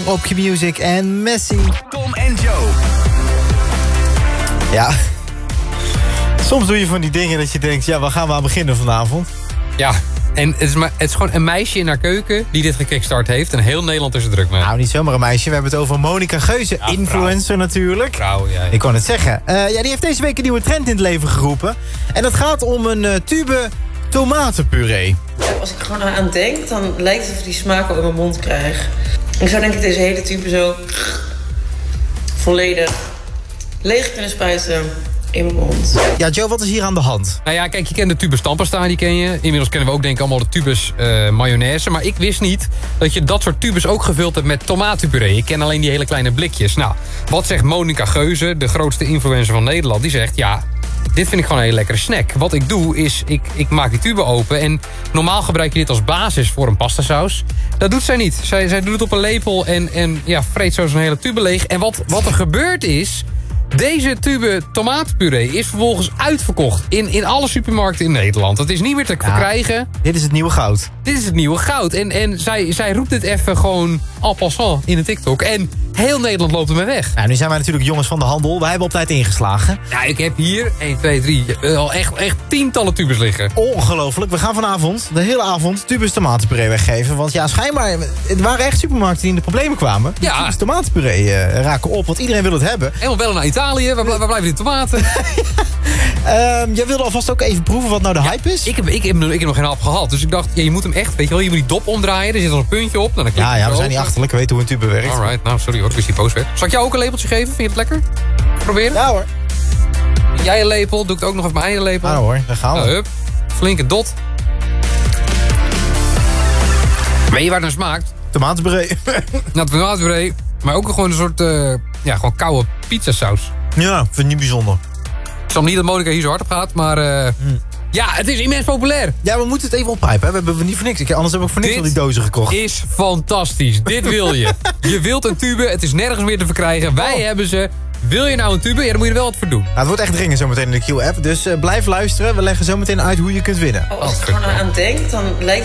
op Q-Music en Messi. Tom en Joe. Ja. Soms doe je van die dingen dat je denkt, ja, waar gaan we aan beginnen vanavond? Ja, en het is gewoon een meisje in haar keuken die dit gekickstart heeft. En heel Nederland is er druk mee. Nou, niet zomaar een meisje. We hebben het over Monica Geuze, Ja, influencer natuurlijk. Vrouw, ja. Ik kon het zeggen. Ja, die heeft deze week een nieuwe trend in het leven geroepen. En dat gaat om een tube tomatenpuree. Als ik gewoon aan denk, dan lijkt het of ik die smaak al in mijn mond krijg. Ik zou denk ik deze hele tube zo volledig leeg kunnen spuiten in mijn mond. Ja, Joe, wat is hier aan de hand? Nou ja, kijk, je kent de tubus tandpasta, die ken je. Inmiddels kennen we ook denk ik allemaal de tubus mayonaise. Maar ik wist niet dat je dat soort tubus ook gevuld hebt met tomatenpuree. Ik ken alleen die hele kleine blikjes. Nou, wat zegt Monica Geuze, de grootste influencer van Nederland? Die zegt, ja, dit vind ik gewoon een hele lekkere snack. Wat ik doe is, ik maak die tube open. En normaal gebruik je dit als basis voor een pastasaus. Dat doet zij niet. Zij doet het op een lepel en ja, vreet zo zo'n hele tube leeg. En wat er gebeurd is, deze tube tomatenpuree is vervolgens uitverkocht in alle supermarkten in Nederland. Het is niet meer te verkrijgen. Dit is het nieuwe goud. Dit is het nieuwe goud. En zij roept dit even gewoon en passant in de TikTok. En heel Nederland loopt ermee weg. Nou, nu zijn wij natuurlijk jongens van de handel. Wij hebben op tijd ingeslagen. Ja, ik heb hier 1, 2, 3 al echt tientallen tubes liggen. Ongelooflijk. We gaan vanavond, de hele avond, tubes tomatenpuree weggeven. Want ja, schijnbaar, het waren echt supermarkten die in de problemen kwamen. Ja. Tubes tomatenpuree raken op, want iedereen wil het hebben. Helemaal wel naar Italië. Waar blijven die tomaten? Jij wilde alvast ook even proeven wat nou de hype is? Ik heb nog geen hap gehad. Dus ik dacht, ja, je moet hem echt, weet je wel, je moet die dop omdraaien. Er zit al een puntje op. Dan Ja, we zijn niet achterlijk. We weten hoe een tube werkt. Alright, nou sorry hoor, ik wist die post weg. Zal ik jou ook een lepeltje geven? Vind je het lekker? Proberen? Ja hoor. Jij een lepel, doe ik het ook nog even mijn eigen lepel. Nou hoor, daar gaan we. Nou, hup. Flinke dot. Weet je waar het naar smaakt? Tomatenpuree. Nou, tomatenpuree. Maar ook gewoon een soort, gewoon koude pizzasaus. Ja, vind ik niet bijzonder. Ik snap niet dat Monica hier zo hard op gaat, maar ja, het is immens populair. Ja, we moeten het even oppijpen. Hè? We hebben niet voor niks. Anders hebben we ook voor niks al die dozen gekocht. Is fantastisch. Dit wil je. Je wilt een tube, het is nergens meer te verkrijgen. Wij hebben ze. Wil je nou een tube? Ja, dan moet je er wel wat voor doen. Nou, het wordt echt dringend zometeen in de Q-app. Dus blijf luisteren. We leggen zometeen uit hoe je kunt winnen. Als ik gewoon aan denk, dan lijkt